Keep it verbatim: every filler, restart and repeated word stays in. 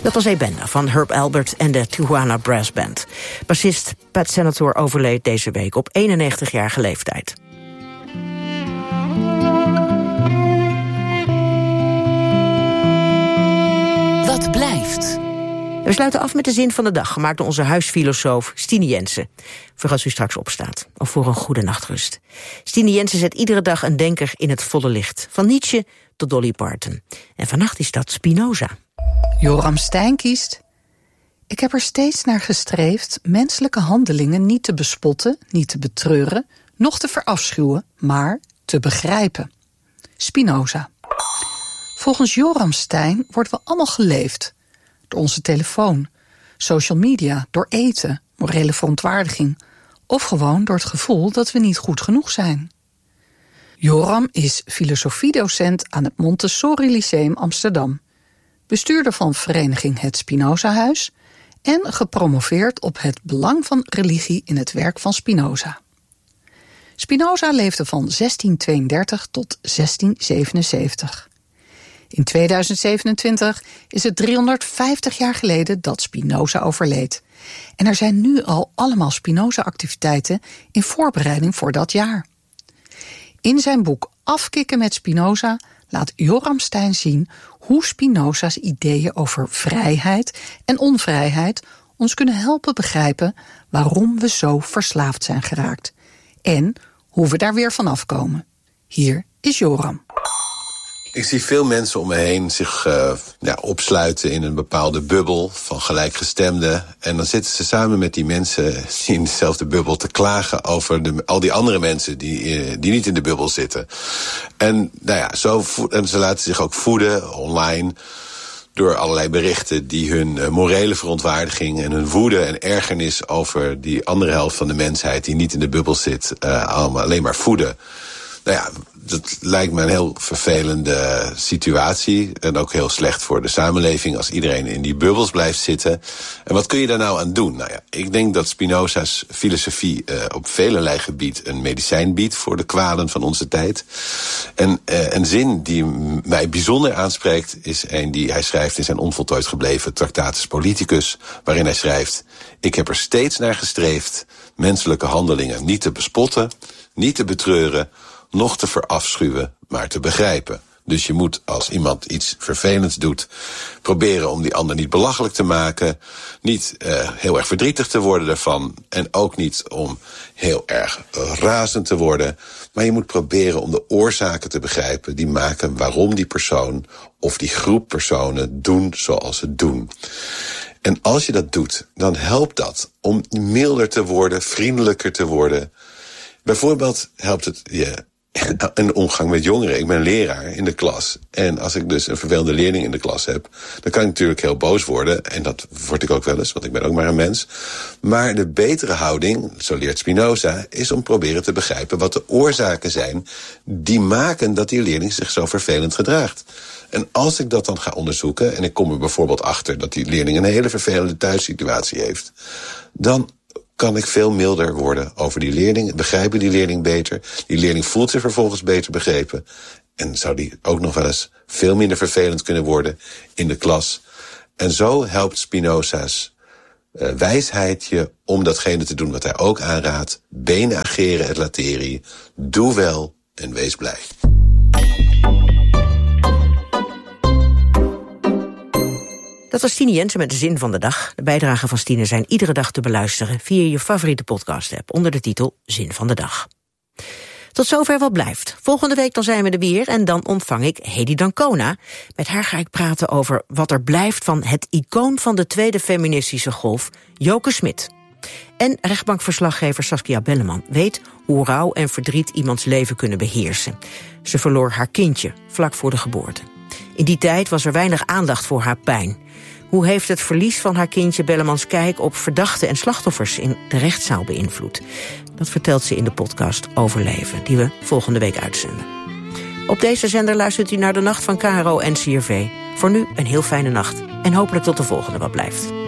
Dat was Ebenda van Herb Alpert en de Tijuana Brass Band. Bassist Pat Senator overleed deze week op eenennegentigjarige leeftijd. Wat blijft? We sluiten af met de zin van de dag, gemaakt door onze huisfilosoof Stine Jensen. Voor als u straks opstaat, of voor een goede nachtrust. Stine Jensen zet iedere dag een denker in het volle licht. Van Nietzsche tot Dolly Parton. En vannacht is dat Spinoza. Joram Stein kiest: ik heb er steeds naar gestreefd menselijke handelingen niet te bespotten, niet te betreuren, noch te verafschuwen, maar te begrijpen. Spinoza. Volgens Joram Stein worden we allemaal geleefd. Door onze telefoon, social media, door eten, morele verontwaardiging, of gewoon door het gevoel dat we niet goed genoeg zijn. Joram is filosofiedocent aan het Montessori Lyceum Amsterdam, bestuurder van vereniging Het Spinozahuis en gepromoveerd op het belang van religie in het werk van Spinoza. Spinoza leefde van zestien tweeëndertig tot zestien zevenenzeventig. In tweeduizend zevenentwintig is het driehonderdvijftig jaar geleden dat Spinoza overleed. En er zijn nu al allemaal Spinoza-activiteiten in voorbereiding voor dat jaar. In zijn boek Afkikken met Spinoza laat Joram Stein zien hoe Spinoza's ideeën over vrijheid en onvrijheid ons kunnen helpen begrijpen waarom we zo verslaafd zijn geraakt. En hoe we daar weer vanaf komen. Hier is Joram. Ik zie veel mensen om me heen zich uh, ja, opsluiten in een bepaalde bubbel van gelijkgestemden. En dan zitten ze samen met die mensen in dezelfde bubbel te klagen over de, al die andere mensen die, uh, die niet in de bubbel zitten. En, nou ja, zo vo- en ze laten zich ook voeden online door allerlei berichten die hun uh, morele verontwaardiging en hun woede en ergernis over die andere helft van de mensheid die niet in de bubbel zit, uh, allemaal alleen maar voeden. Nou ja, dat lijkt me een heel vervelende situatie. En ook heel slecht voor de samenleving als iedereen in die bubbels blijft zitten. En wat kun je daar nou aan doen? Nou ja, ik denk dat Spinoza's filosofie uh, op velelei gebied een medicijn biedt voor de kwalen van onze tijd. En uh, een zin die mij bijzonder aanspreekt is een die hij schrijft in zijn onvoltooid gebleven Tractatus Politicus, waarin hij schrijft: ik heb er steeds naar gestreefd menselijke handelingen niet te bespotten, niet te betreuren, nog te verafschuwen, maar te begrijpen. Dus je moet, als iemand iets vervelends doet, proberen om die ander niet belachelijk te maken, niet uh, heel erg verdrietig te worden daarvan en ook niet om heel erg uh, razend te worden. Maar je moet proberen om de oorzaken te begrijpen die maken waarom die persoon of die groep personen doen zoals ze doen. En als je dat doet, dan helpt dat om milder te worden, vriendelijker te worden. Bijvoorbeeld helpt het je een omgang met jongeren. Ik ben leraar in de klas. En als ik dus een vervelende leerling in de klas heb, dan kan ik natuurlijk heel boos worden. En dat word ik ook wel eens, want ik ben ook maar een mens. Maar de betere houding, zo leert Spinoza, is om proberen te begrijpen wat de oorzaken zijn die maken dat die leerling zich zo vervelend gedraagt. En als ik dat dan ga onderzoeken, en ik kom er bijvoorbeeld achter dat die leerling een hele vervelende thuissituatie heeft, dan kan ik veel milder worden over die leerling, begrijpen die leerling beter. Die leerling voelt zich vervolgens beter begrepen. En zou die ook nog wel eens veel minder vervelend kunnen worden in de klas. En zo helpt Spinoza's uh, wijsheid je om datgene te doen wat hij ook aanraadt. Bene agere et lateri. Doe wel en wees blij. Dat was Stine Jensen met de zin van de dag. De bijdragen van Stine zijn iedere dag te beluisteren via je favoriete podcast-app onder de titel Zin van de Dag. Tot zover Wat Blijft. Volgende week dan zijn we er weer en dan ontvang ik Hedy Dancona. Met haar ga ik praten over wat er blijft van het icoon van de tweede feministische golf, Joke Smit. En rechtbankverslaggever Saskia Belleman weet hoe rouw en verdriet iemands leven kunnen beheersen. Ze verloor haar kindje vlak voor de geboorte. In die tijd was er weinig aandacht voor haar pijn. Hoe heeft het verlies van haar kindje Bellemans kijk op verdachten en slachtoffers in de rechtszaal beïnvloed? Dat vertelt ze in de podcast Overleven, die we volgende week uitzenden. Op deze zender luistert u naar de Nacht van K R O en C R V. Voor nu een heel fijne nacht en hopelijk tot de volgende Wat Blijft.